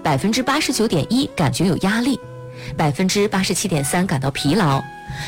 89.1% 感觉有压力，87.3% 感到疲劳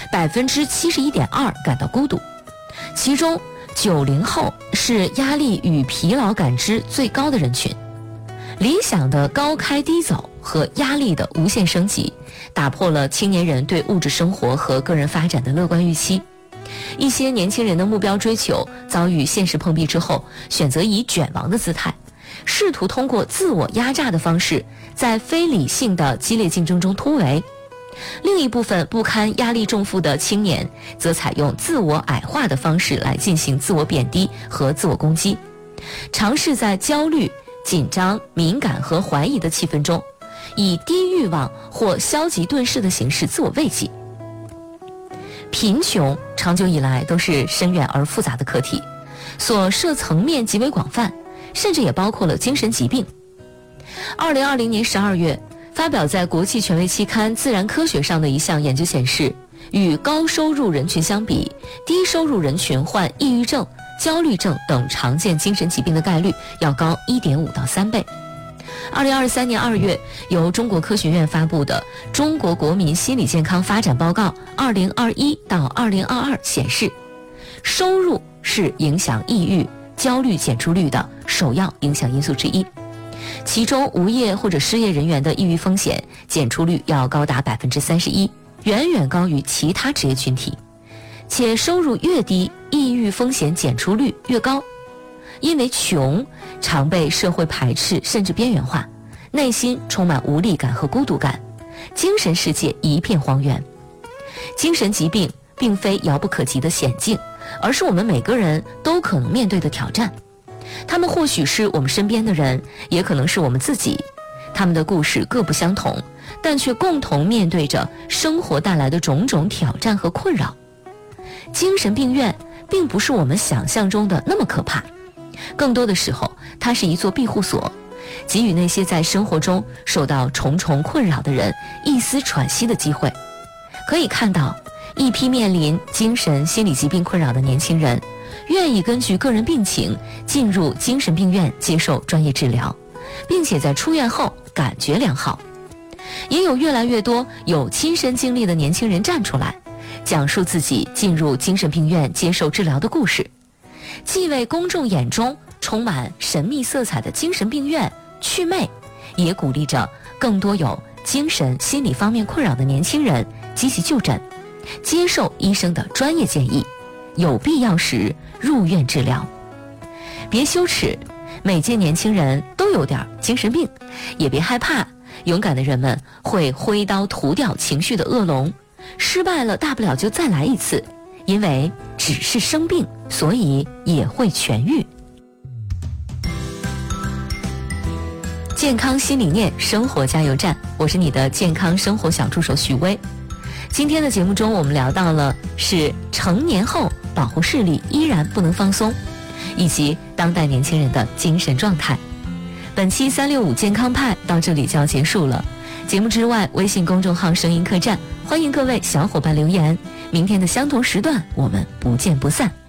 ，71.2% 感到孤独。其中90后是压力与疲劳感知最高的人群。理想的高开低走和压力的无限升级，打破了青年人对物质生活和个人发展的乐观预期。一些年轻人的目标追求遭遇现实碰壁之后，选择以卷王的姿态，试图通过自我压榨的方式，在非理性的激烈竞争中突围。另一部分不堪压力重负的青年，则采用自我矮化的方式来进行自我贬低和自我攻击，尝试在焦虑、紧张、敏感和怀疑的气氛中，以低欲望或消极遁世的形式自我慰藉。贫穷长久以来都是深远而复杂的课题，所涉层面极为广泛，甚至也包括了精神疾病。2020年12月发表在国际权威期刊《自然科学》上的一项研究显示，与高收入人群相比，低收入人群患抑郁症、焦虑症等常见精神疾病的概率要高 1.5 到3倍。2023年2月由中国科学院发布的《中国国民心理健康发展报告2021到2022》显示，收入是影响抑郁、焦虑检出率的首要影响因素之一。其中无业或者失业人员的抑郁风险检出率要高达 31%， 远远高于其他职业群体，且收入越低，抑郁风险检出率越高。因为穷常被社会排斥甚至边缘化，内心充满无力感和孤独感，精神世界一片荒原。精神疾病并非遥不可及的险境，而是我们每个人都可能面对的挑战。他们或许是我们身边的人，也可能是我们自己。他们的故事各不相同，但却共同面对着生活带来的种种挑战和困扰。精神病院并不是我们想象中的那么可怕，更多的时候，它是一座庇护所，给予那些在生活中受到重重困扰的人一丝喘息的机会。可以看到，一批面临精神心理疾病困扰的年轻人，愿意根据个人病情进入精神病院接受专业治疗，并且在出院后感觉良好。也有越来越多有亲身经历的年轻人站出来，讲述自己进入精神病院接受治疗的故事，既为公众眼中充满神秘色彩的精神病院祛魅，也鼓励着更多有精神心理方面困扰的年轻人积极就诊，接受医生的专业建议，有必要时入院治疗。别羞耻，每届年轻人都有点精神病，也别害怕，勇敢的人们会挥刀屠掉情绪的恶龙，失败了大不了就再来一次，因为只是生病，所以也会痊愈。健康新理念，生活加油站，我是你的健康生活小助手许巍。今天的节目中，我们聊到了是成年后保护视力依然不能放松，以及当代年轻人的精神状态。本期365健康派到这里就要结束了。节目之外，微信公众号声音客栈，欢迎各位小伙伴留言。明天的相同时段，我们不见不散。